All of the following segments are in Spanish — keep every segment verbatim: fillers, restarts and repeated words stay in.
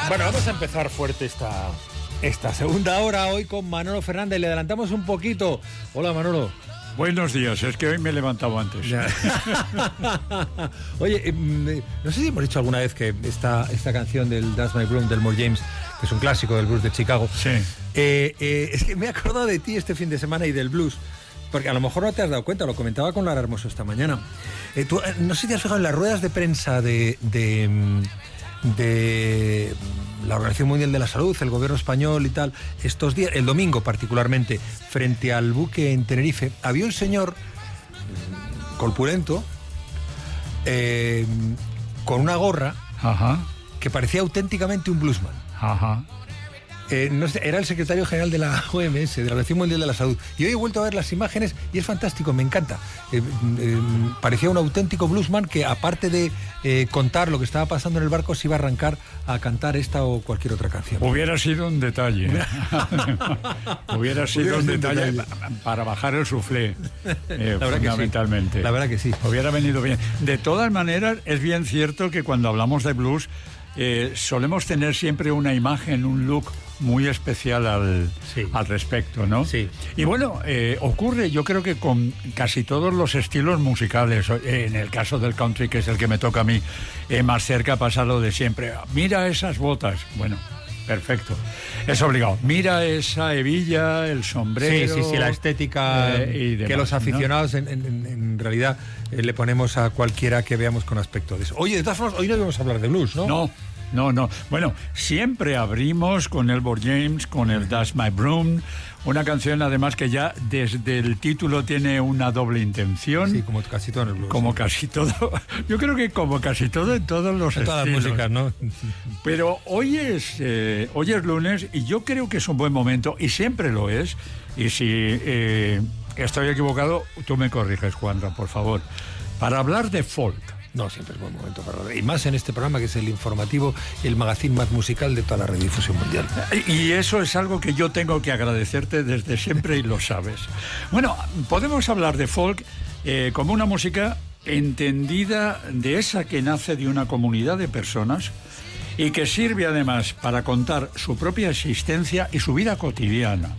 Bueno, vamos a empezar fuerte esta, esta segunda hora hoy con Manolo Fernández. Le adelantamos un poquito. Hola, Manolo. Buenos días, es que hoy me he levantado antes. Oye, eh, no sé si hemos dicho alguna vez que esta, esta canción del That's My Broom, del More James, que es un clásico del blues de Chicago. Sí. Eh, eh, es que me he acordado de ti este fin de semana y del blues. Porque a lo mejor no te has dado cuenta, lo comentaba con Lara Hermoso esta mañana. Eh, tú, eh, no sé si te has fijado en las ruedas de prensa de, de, de la Organización Mundial de la Salud, el gobierno español y tal, estos días, el domingo particularmente, frente al buque en Tenerife, había un señor corpulento eh, con una gorra. Ajá. Que parecía auténticamente un bluesman. Ajá. Eh, no sé, era el secretario general de la O M S, de la Organización Mundial de la Salud. Y hoy he vuelto a ver las imágenes y es fantástico, me encanta. Eh, eh, parecía un auténtico bluesman que, aparte de eh, contar lo que estaba pasando en el barco, se iba a arrancar a cantar esta o cualquier otra canción. Hubiera sido un detalle. Hubiera sido Hubiera un sido detalle, un detalle para bajar el suflé, eh, la fundamentalmente. Sí. La verdad que sí. Hubiera venido bien. De todas maneras, es bien cierto que cuando hablamos de blues, eh, solemos tener siempre una imagen, un look muy especial al, sí. al respecto, ¿no? Sí. Y bueno, eh, ocurre, yo creo que con casi todos los estilos musicales. Eh, en el caso del country, que es el que me toca a mí, eh, más cerca pasa lo de siempre. Mira esas botas. Bueno, perfecto. Es obligado. Mira esa hebilla, el sombrero. Sí, sí, sí, la estética eh, y demás, que los aficionados, ¿no? en, en, en realidad, eh, le ponemos a cualquiera que veamos con aspecto de eso. Oye, de todas formas, hoy no debemos hablar de blues, ¿no? No. No, no. Bueno, siempre abrimos con Elmore James, con el That's My Broom, una canción además que ya desde el título tiene una doble intención. Sí, como casi todo en el blues. Como sí. casi todo. Yo creo que como casi todo en todos los en todas estilos. las músicas, ¿no? Pero hoy es, eh, hoy es lunes y yo creo que es un buen momento, y siempre lo es, y si eh, estoy equivocado, tú me corriges, Juanra, por favor, para hablar de folk. No, siempre es buen momento para hablar. Y más en este programa, que es el informativo y el magazine más musical de toda la radiodifusión mundial. Y eso es algo que yo tengo que agradecerte desde siempre y lo sabes. Bueno, podemos hablar de folk eh, como una música entendida, de esa que nace de una comunidad de personas y que sirve además para contar su propia existencia y su vida cotidiana.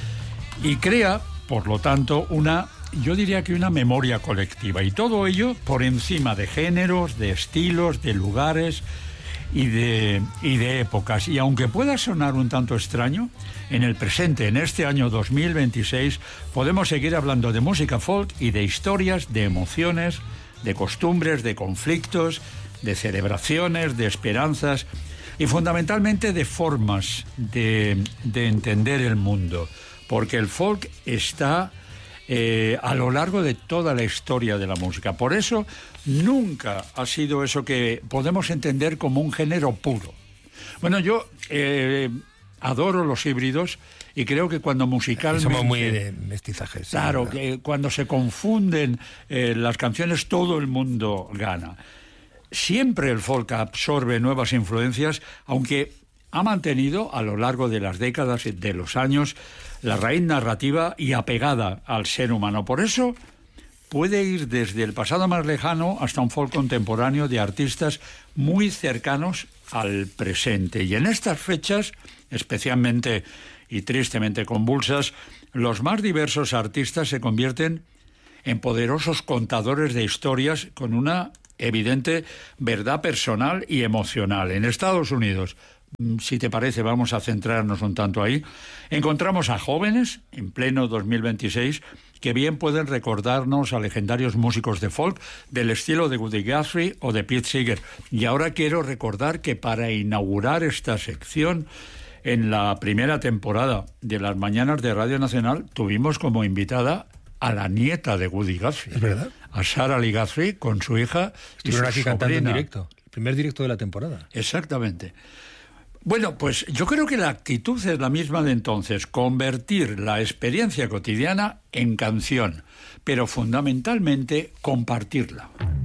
Y crea, por lo tanto, una... yo diría que una memoria colectiva, y todo ello por encima de géneros, de estilos, de lugares y de, y de épocas. Y aunque pueda sonar un tanto extraño, en el presente, en este año dos mil veintiséis, podemos seguir hablando de música folk y de historias, de emociones, de costumbres, de conflictos, de celebraciones, de esperanzas y fundamentalmente de formas de, de entender el mundo, porque el folk está... Eh, a lo largo de toda la historia de la música. Por eso nunca ha sido eso que podemos entender como un género puro. Bueno, yo eh, adoro los híbridos y creo que cuando musicalmente... Somos muy de mestizajes. Claro, sí, que cuando se confunden eh, las canciones, todo el mundo gana. Siempre el folk absorbe nuevas influencias, aunque ha mantenido a lo largo de las décadas, de los años, la raíz narrativa y apegada al ser humano. Por eso puede ir desde el pasado más lejano hasta un folk contemporáneo de artistas muy cercanos al presente. Y en estas fechas, especialmente y tristemente convulsas, los más diversos artistas se convierten en poderosos contadores de historias con una evidente verdad personal y emocional. En Estados Unidos, si te parece, vamos a centrarnos un tanto ahí. Encontramos a jóvenes, en pleno dos mil veintiséis, que bien pueden recordarnos a legendarios músicos de folk del estilo de Woody Guthrie o de Pete Seeger. Y ahora quiero recordar que para inaugurar esta sección, en la primera temporada de las Mañanas de Radio Nacional, tuvimos como invitada a la nieta de Woody Guthrie. ¿Es verdad? A Sarah Lee Guthrie, con su hija y su Estuvieron aquí cantando en sobrina. directo. El primer directo de la temporada. Exactamente. Bueno, pues yo creo que la actitud es la misma de entonces, convertir la experiencia cotidiana en canción, pero fundamentalmente compartirla.